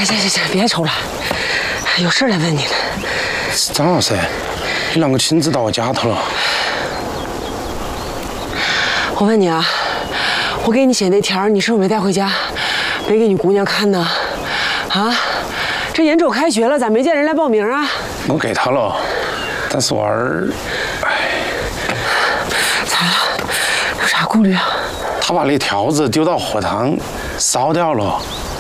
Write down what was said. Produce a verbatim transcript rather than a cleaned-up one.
哎，行行行，别抽了，有事来问你呢。 张老师，你啷个亲自到我家头了？ 我问你啊，我给你写那条，你是不是没带回家？没给你姑娘看呢？啊，这眼瞅开学了，咋没见人来报名啊？ 我给她了，但是我儿，哎， 咋了？有啥顾虑啊？ 他把那条子丢到火塘烧掉了。